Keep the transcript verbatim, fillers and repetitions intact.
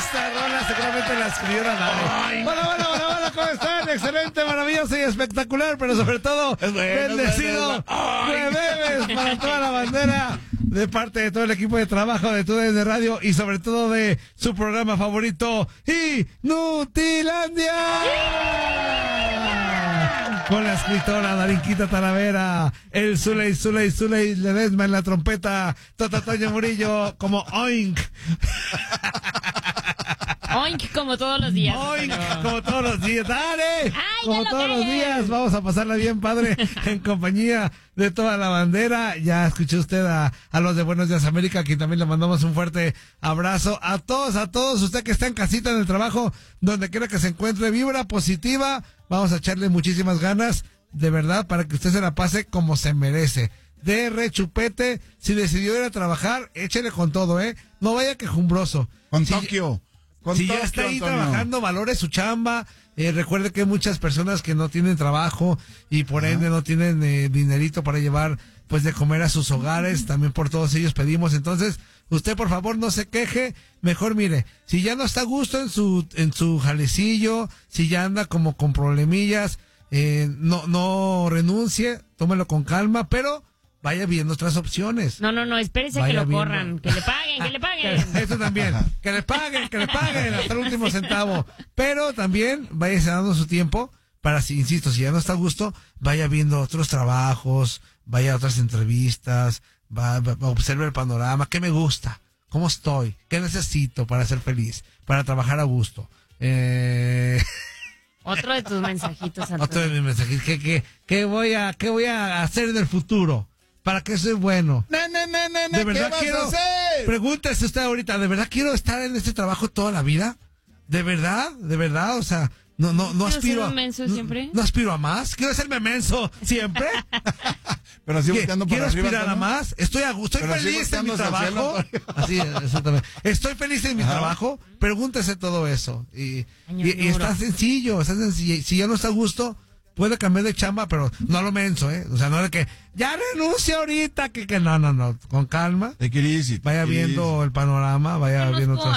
Esta rola seguramente la escribió la madre. Hola, hola, hola, hola, ¿cómo están? Excelente, maravilloso y espectacular, pero sobre todo, es bueno, bendecido es bueno. jueves para toda la bandera, de parte de todo el equipo de trabajo de Tudes de Radio y sobre todo de su programa favorito, Inutilandia. Con la escritora Darinquita Talavera, el Zuley, Zuley, Zuley Ledesma en la trompeta, Tota Toño Murillo como Oink. Oink como todos los días. Oink como todos los días. ¡Dale! Ay, como todos los días. Vamos a pasarla bien, padre, en compañía de toda la bandera. Ya escuchó usted a, a los de Buenos Días América, aquí también le mandamos un fuerte abrazo a todos, a todos. Usted que está en casita, en el trabajo, donde quiera que se encuentre, vibra positiva. Vamos a echarle muchísimas ganas, de verdad, para que usted se la pase como se merece. De rechupete, si decidió ir a trabajar, échele con todo, ¿eh? No vaya quejumbroso. Con si, Tokio. Con si Tokio, ya está ahí Antonio. trabajando, valore su chamba. Eh, recuerde que hay muchas personas que no tienen trabajo y por ende no tienen eh, dinerito para llevar pues de comer a sus hogares. También por todos ellos pedimos. Entonces, usted por favor no se queje. Mejor mire, si ya no está a gusto en su en su jalecillo, si ya anda como con problemillas, eh, no no renuncie, tómelo con calma, pero vaya viendo otras opciones. No, no, no, espérese a que Vaya lo viendo. corran, que le paguen, que le paguen. Eso también, que le paguen, que le paguen hasta el último centavo. Pero también váyase dando su tiempo para, si insisto, si ya no está a gusto, vaya viendo otros trabajos, vaya a otras entrevistas, va, va, observe el panorama, qué me gusta, cómo estoy, qué necesito para ser feliz, para trabajar a gusto. Eh... Otro de tus mensajitos, Antonio. Otro de mis mensajitos, ¿qué, qué, qué voy a, qué voy a hacer en el futuro? ¿Para qué soy bueno? No, no, no, no, no, ¿De verdad ¿qué vas quiero? a hacer? Pregúntese usted ahorita, ¿de verdad quiero estar en este trabajo toda la vida? ¿De verdad? ¿De verdad? O sea, no, no, no ¿Quiero aspiro ser a. un menso no, siempre? no aspiro a más. ¿Quiero hacerme menso siempre? Pero así ¿Qué? volteando para ¿Quiero arriba, aspirar a Antonio. más? Estoy a gusto, estoy Pero así feliz en mi volteándose al trabajo. cielo, Así, exactamente. Estoy feliz en mi Ajá. trabajo. Pregúntese todo eso. Y, y, Año y está duro. sencillo, está sencillo. Si ya no está a gusto, puede cambiar de chamba, pero no a lo menso, ¿eh? O sea, no de que ya renuncia ahorita, que, que no, no, no. Con calma. Te querís y te Vaya querís. viendo el panorama, vaya Conozco viendo otras